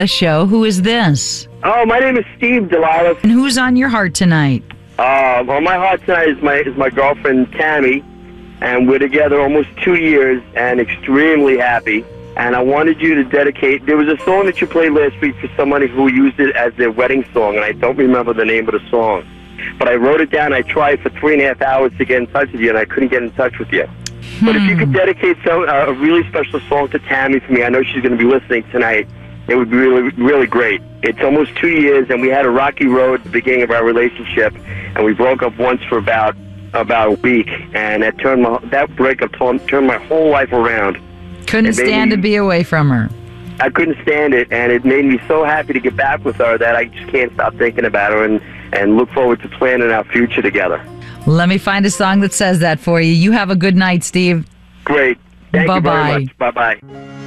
a show. Who is this? Oh, my name is Steve Delilah. And who's on your heart tonight? On my heart tonight is my girlfriend Tammy, and we're together almost 2 years and extremely happy. And I wanted you to dedicate. There was a song that you played last week for somebody who used it as their wedding song, and I don't remember the name of the song. But I wrote it down. I tried for 3.5 hours to get in touch with you, and I couldn't get in touch with you. But if you could dedicate a really special song to Tammy for me, I know she's going to be listening tonight, it would be really, really great. It's almost 2 years, and we had a rocky road at the beginning of our relationship, and we broke up once for about a week, and that breakup turned my whole life around. Couldn't stand to be away from her. I couldn't stand it, and it made me so happy to get back with her that I just can't stop thinking about her and look forward to planning our future together. Let me find a song that says that for you. You have a good night, Steve. Great. Thank you very Bye-bye. much. Bye-bye.